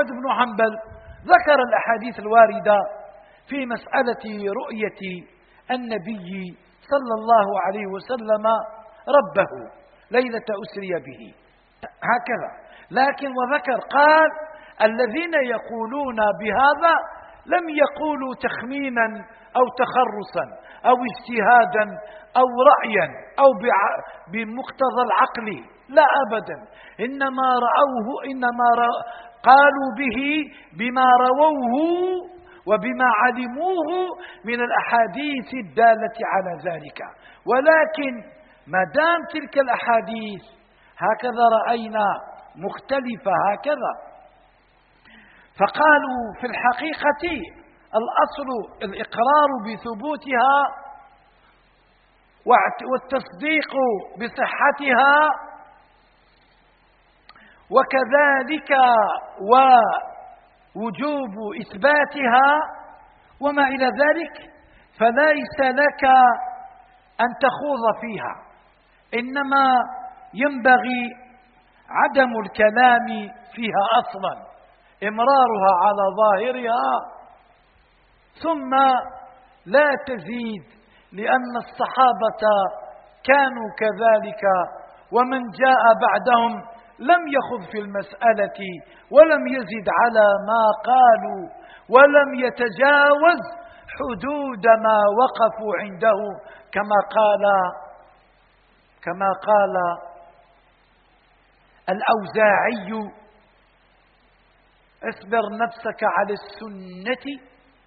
بن حنبل ذكر الأحاديث الواردة في مسألة رؤية النبي صلى الله عليه وسلم ربه ليلة أسري به هكذا، لكن وذكر قال الذين يقولون بهذا لم يقولوا تخمينا أو تخرصا أو اجتهادا أو رأيا أو بمقتضى العقل، لا أبدا، إنما قالوا به بما رووه وبما علموه من الأحاديث الدالة على ذلك. ولكن ما دام تلك الأحاديث هكذا رأينا مختلفة هكذا، فقالوا في الحقيقة الأصل الإقرار بثبوتها والتصديق بصحتها، وكذلك ووجوب إثباتها وما إلى ذلك، فليس لك أن تخوض فيها، إنما ينبغي عدم الكلام فيها أصلا، إمرارها على ظاهرها ثم لا تزيد، لأن الصحابة كانوا كذلك، ومن جاء بعدهم لم يخض في المسألة ولم يزد على ما قالوا ولم يتجاوز حدود ما وقفوا عنده، كما قال الأوزاعي: اصبر نفسك على السنة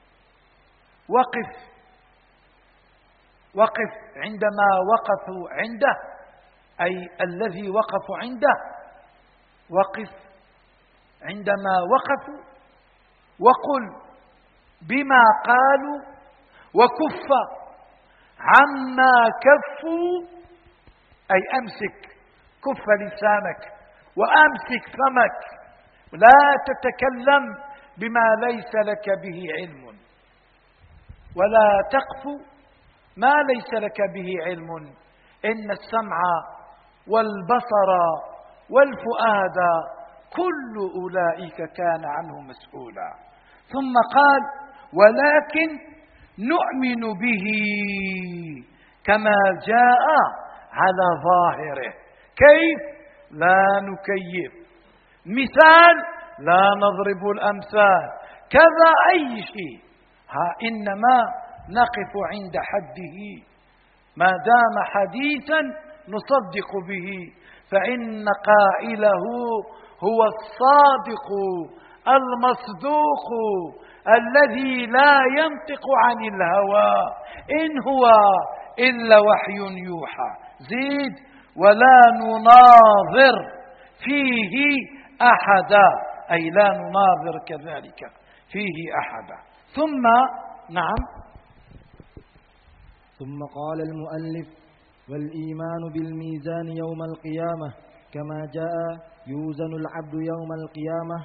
وقف عندما وقفوا عنده، أي الذي وقفوا عنده، وقف عندما وقفوا وقل بما قالوا وكف عما كفوا، أي أمسك، كف لسانك وأمسك فمك، لا تتكلم بما ليس لك به علم، ولا تقف ما ليس لك به علم، إن السمع والبصر والفؤاد كل أولئك كان عنه مسؤولا. ثم قال: ولكن نؤمن به كما جاء على ظاهره. كيف؟ لا نكيف، مثال لا نضرب الأمثال، كذا أي شيء، إنما نقف عند حده، ما دام حديثا نصدق به، فإن قائله هو الصادق المصدوق الذي لا ينطق عن الهوى، إن هو إلا وحي يوحى. زيد: ولا نناظر فيه أحدا، أي لا نناظر كذلك فيه أحدا. ثم ثم قال المؤلف: والإيمان بالميزان يوم القيامة كما جاء: يوزن العبد يوم القيامة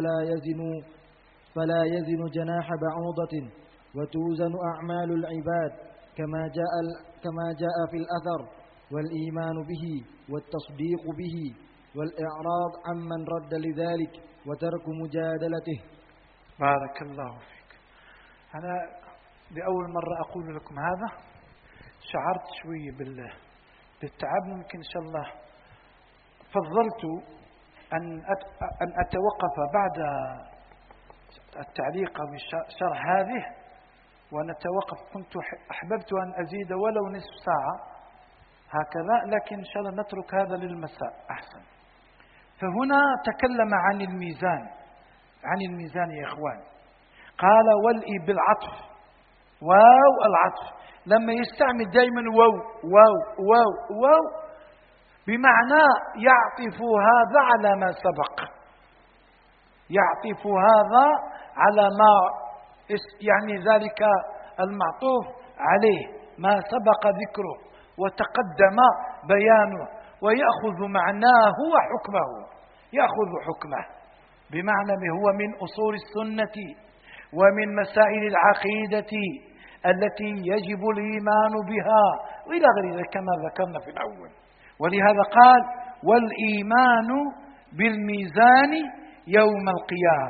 فلا يزن جناح بعوضة، وتوزن أعمال العباد كما جاء في الأثر. والإيمان به والتصديق به والإعراض عمن رد لذلك وترك مجادلته. بارك الله فيك. أنا لأول مرة أقول لكم هذا، شعرت شوي بالتعب، ممكن إن شاء الله فضلت أن أتوقف بعد التعليق بشرح هذه ونتوقف. كنت أحببت أن أزيد ولو نصف ساعة هكذا، لكن إن شاء الله نترك هذا للمساء أحسن. فهنا تكلم عن الميزان يا إخوان. قال: والإي بالعطف، واو العطف، لما يستعمل دائما واو واو واو واو بمعنى يعطف هذا على ما سبق، يعطف هذا على ما يعني ذلك المعطوف عليه ما سبق ذكره وتقدم بيانه، ويأخذ معناه وحكمه، يأخذ حكمه بمعنى هو من أصول السنة ومن مسائل العقيدة التي يجب الإيمان بها وإلى غير ذلك كما ذكرنا في الأول. ولهذا قال: والإيمان بالميزان يوم القيامة.